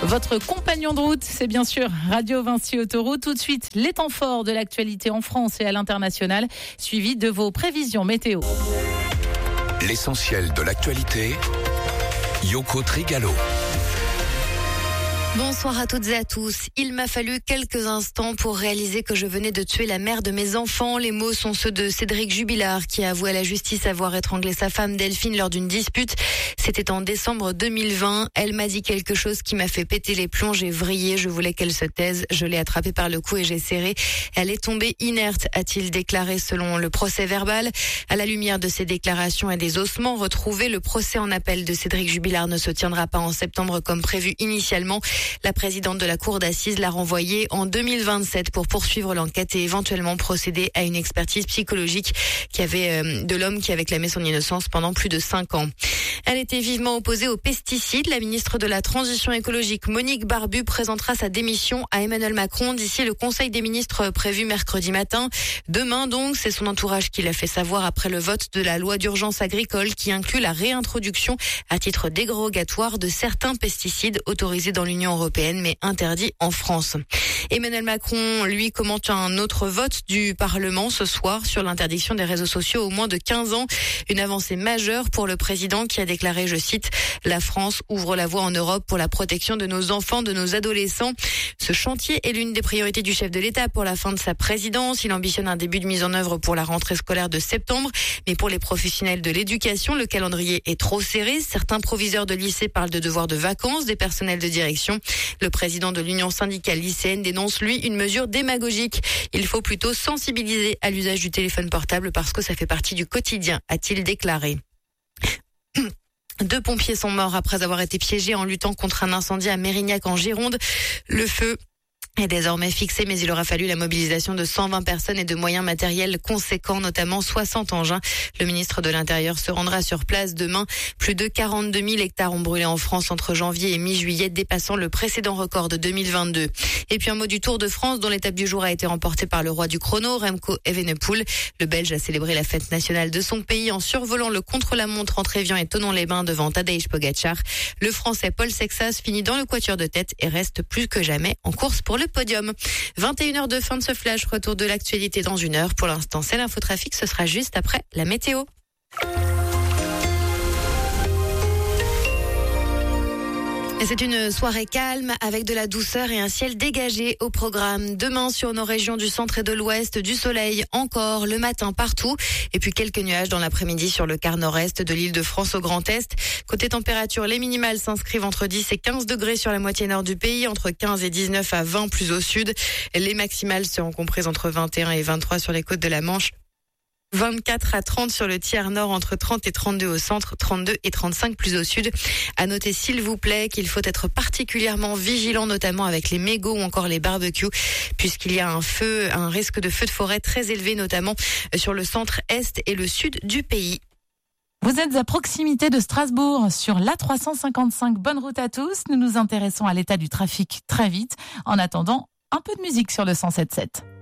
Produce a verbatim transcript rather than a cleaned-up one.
Votre compagnon de route, c'est bien sûr Radio Vinci Autoroute. Tout de suite, les temps forts de l'actualité en France et à l'international, suivi de vos prévisions météo. L'essentiel de l'actualité, Yoko Trigalo. Bonsoir à toutes et à tous. Il m'a fallu quelques instants pour réaliser que je venais de tuer la mère de mes enfants. Les mots sont ceux de Cédric Jubilard, qui a avoué à la justice avoir étranglé sa femme Delphine lors d'une dispute. C'était en décembre deux mille vingt. Elle m'a dit quelque chose qui m'a fait péter les plombs. J'ai vrillé, je voulais qu'elle se taise. Je l'ai attrapée par le cou et j'ai serré. Elle est tombée inerte, a-t-il déclaré selon le procès verbal. À la lumière de ces déclarations et des ossements retrouvés, le procès en appel de Cédric Jubilard ne se tiendra pas en septembre comme prévu initialement. La présidente de la cour d'assises l'a renvoyé en deux mille vingt-sept pour poursuivre l'enquête et éventuellement procéder à une expertise psychologique qui avait euh, de l'homme qui avait clamé son innocence pendant plus de cinq ans. Elle était vivement opposée aux pesticides. La ministre de la Transition écologique, Monique Barbu, présentera sa démission à Emmanuel Macron d'ici le Conseil des ministres prévu mercredi matin. Demain donc, c'est son entourage qui l'a fait savoir après le vote de la loi d'urgence agricole qui inclut la réintroduction à titre dérogatoire de certains pesticides autorisés dans l'Union européenne mais interdits en France. Emmanuel Macron, lui, commente un autre vote du Parlement ce soir sur l'interdiction des réseaux sociaux au moins de quinze ans. Une avancée majeure pour le président qui a déclaré, je cite, « La France ouvre la voie en Europe pour la protection de nos enfants, de nos adolescents ». Ce chantier est l'une des priorités du chef de l'État pour la fin de sa présidence. Il ambitionne un début de mise en œuvre pour la rentrée scolaire de septembre. Mais pour les professionnels de l'éducation, le calendrier est trop serré. Certains proviseurs de lycée parlent de devoirs de vacances des personnels de direction. Le président de l'Union syndicale lycéenne dénonce, lui, une mesure démagogique. Il faut plutôt sensibiliser à l'usage du téléphone portable parce que ça fait partie du quotidien, a-t-il déclaré. Deux pompiers sont morts après avoir été piégés en luttant contre un incendie à Mérignac en Gironde. Le feu est désormais fixé, mais il aura fallu la mobilisation de cent vingt personnes et de moyens matériels conséquents, notamment soixante engins. Le ministre de l'Intérieur se rendra sur place demain. Plus de quarante-deux mille hectares ont brûlé en France entre janvier et mi-juillet, dépassant le précédent record de deux mille vingt-deux. Et puis un mot du Tour de France, dont l'étape du jour a été remportée par le roi du chrono, Remco Evenepoel. Le Belge a célébré la fête nationale de son pays en survolant le contre-la-montre entre Évian et Thonon-les-Bains devant Tadej Pogacar. Le Français Paul Sexas finit dans le quatuor de tête et reste plus que jamais en course pour le podium. vingt et une heures de fin de ce flash, retour de l'actualité dans une heure. Pour l'instant, c'est l'infotrafic, ce sera juste après la météo. Et c'est une soirée calme avec de la douceur et un ciel dégagé au programme. Demain sur nos régions du centre et de l'ouest, du soleil encore le matin partout. Et puis quelques nuages dans l'après-midi sur le quart nord-est de l'île de France au Grand Est. Côté température, les minimales s'inscrivent entre dix et quinze degrés sur la moitié nord du pays, entre quinze et dix-neuf à vingt plus au sud. Les maximales seront comprises entre vingt et un et vingt-trois sur les côtes de la Manche. vingt-quatre à trente sur le tiers nord, entre trente et trente-deux au centre, trente-deux et trente-cinq plus au sud. À noter, s'il vous plaît, qu'il faut être particulièrement vigilant, notamment avec les mégots ou encore les barbecues, puisqu'il y a un feu, un risque de feu de forêt très élevé, notamment sur le centre-est et le sud du pays. Vous êtes à proximité de Strasbourg, sur l'A trois cent cinquante-cinq. Bonne route à tous. Nous nous intéressons à l'état du trafic très vite. En attendant, un peu de musique sur le cent sept sept.